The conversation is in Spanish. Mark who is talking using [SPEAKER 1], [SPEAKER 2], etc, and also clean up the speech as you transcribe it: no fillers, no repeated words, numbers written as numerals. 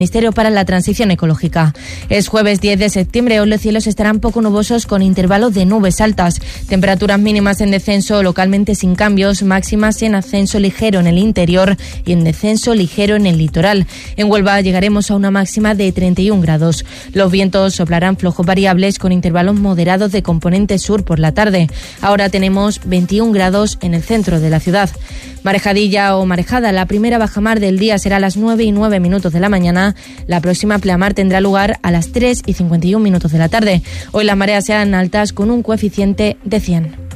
[SPEAKER 1] Ministerio para la Transición Ecológica. Es jueves 10 de septiembre. Hoy los cielos estarán poco nubosos con intervalos de nubes altas. Temperaturas mínimas en descenso, localmente sin cambios, máximas en ascenso ligero en el interior y en descenso ligero en el litoral. En Huelva llegaremos a una máxima de 31 grados. Los vientos soplarán flojos variables con intervalos moderados de componente sur por la tarde. Ahora tenemos 21 grados en el centro de la ciudad. Marejadilla o marejada, la primera bajamar del día será a las 9:09 de la mañana. La próxima pleamar tendrá lugar a las 3:51 de la tarde. Hoy las mareas serán altas con un coeficiente de 100.